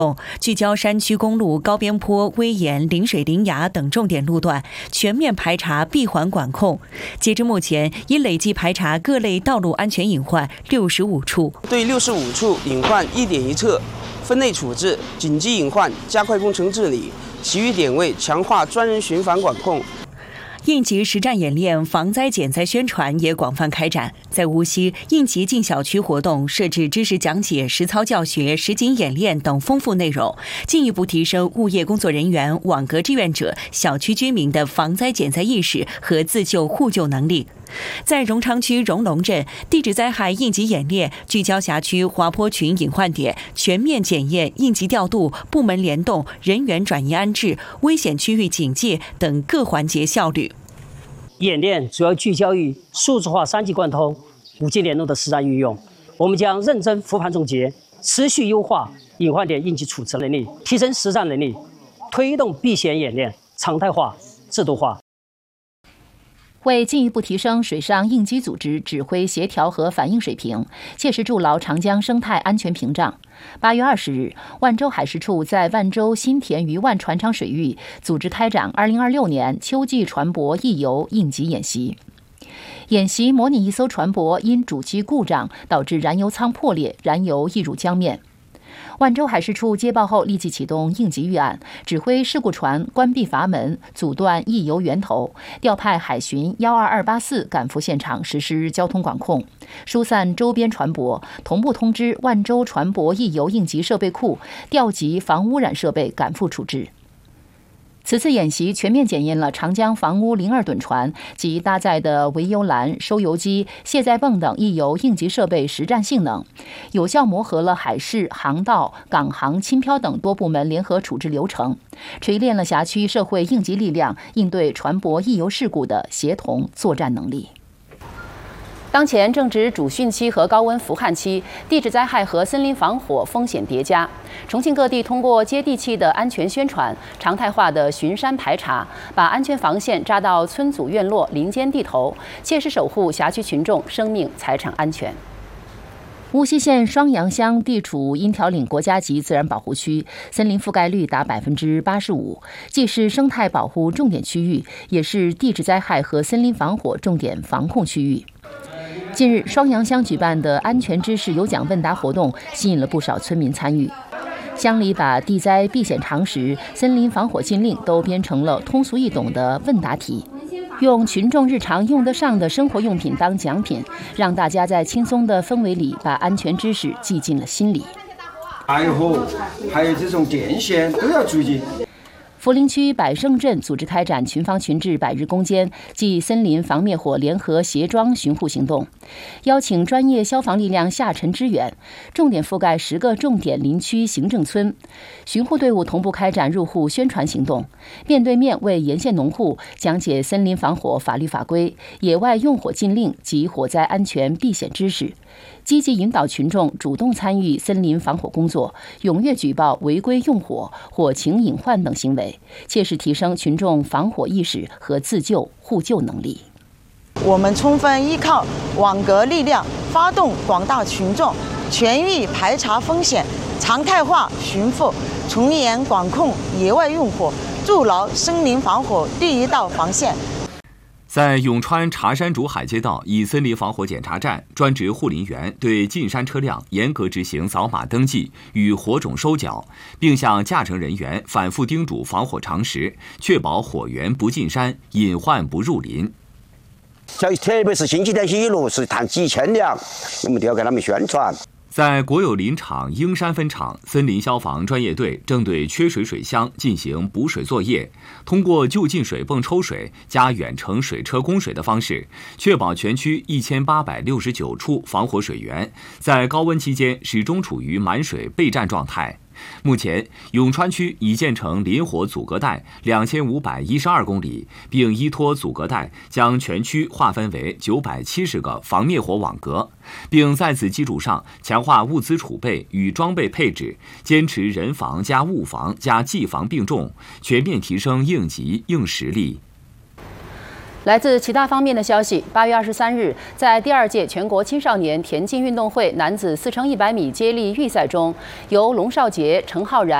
聚焦山区公路高边坡、威岩、临水临崖等重点路段，全面排查闭环管控。截至目前，已累计排查各类道路安全隐患65处， 对65处隐患1点1测，分类处置，紧急隐患加快工程治理，其余点位强化专人巡防管控。 应急实战演练、防灾减灾宣传也广泛开展。在无锡，应急进小区活动设置知识讲解、实操教学、实景演练等丰富内容，进一步提升物业工作人员、网格志愿者、小区居民的防灾减灾意识和自救互救能力。在荣昌区荣龙镇，地质灾害应急演练聚焦辖区滑坡群隐患点，全面检验应急调度、部门联动、人员转移安置、危险区域警戒等各环节效率。 演练主要聚焦于数字化3级贯通、5G联动的实战运用。我们将认真复盘总结，持续优化隐患点应急处置能力，提升实战能力，推动避险演练常态化、制度化。 为进一步提升水上应急组织指挥协调和反应水平，切实筑牢长江生态安全屏障，8月20日，万州海事处在万州新田鱼万船厂水域组织开展2026年秋季船舶役游应急演习。演习模拟一艘船舶因主机故障导致燃油舱破裂，燃油溢入江面。万州海事处接报后立即启动应急预案，指挥事故船关闭阀门，阻断溢油源头，调派海巡12284赶赴现场实施交通管控，疏散周边船舶，同步通知万州船舶溢油应急设备库调集防污染设备赶赴处置。此次演习全面检验了长江防污02趸船及搭载的围油栏、收油机、卸载泵等溢油应急设备实战性能，有效磨合了海事、航道、港航、轻漂等多部门联合处置流程，锤炼了辖区社会应急力量应对船舶溢油事故的协同作战能力。当前正值主汛期和高温伏旱期，地质灾害和森林防火风险叠加。重庆各地通过接地气的安全宣传、常态化的巡山排查，把安全防线扎到村组院落、林间地头，切实守护辖区群众生命财产安全。无锡县双阳乡地处阴条岭国家级自然保护区，森林覆盖率达85%，既是生态保护重点区域，也是地质灾害和森林防火重点防控区域。近日，双阳乡举办的安全知识有奖问答活动吸引了不少村民参与。乡里把地灾避险常识、森林防火禁令都编成了通俗易懂的问答题，用群众日常用得上的生活用品当奖品，让大家在轻松的氛围里把安全知识记进了心里。 柴火还有这种电线都要注意。 涪陵区百盛镇组织开展群防群治100日攻坚暨森林防灭火联合协装巡护行动，邀请专业消防力量下沉支援，重点覆盖10个重点林区行政村。巡护队伍同步开展入户宣传行动，面对面为沿线农户讲解森林防火法律法规、野外用火禁令及火灾安全避险知识，积极引导群众主动参与森林防火工作，踊跃举报违规用火、火情隐患等行为，切实提升群众防火意识和自救互救能力。 我们充分依靠网格力量，发动广大群众全域排查风险，常态化巡抚，从严管控野外用火，筑牢森林防火第一道防线。 在永川茶山主海街道以森林防火检查站，专职护林员对进山车辆严格执行扫码登记与火种收缴，并向驾乘人员反复叮嘱防火常识，确保火源不进山，隐患不入林。 特别是星期天、星期六是谈几千辆，我们都要给他们宣传。 在国有林场英山分场，森林消防专业队正对缺水水箱进行补水作业，通过就近水泵抽水加远程水车供水的方式，确保全区1869处防火水源在高温期间始终处于满水备战状态。目前，永川区已建成林火阻隔带2512公里，并依托阻隔带将全区划分为970个防灭火网格，并在此基础上强化物资储备与装备配置，坚持人防加物防加技防并重，全面提升应急应实力。 来自其他方面的消息，8月23日，在第2届全国青少年田径运动会男子4×100米接力预赛中，由龙少杰、陈浩然。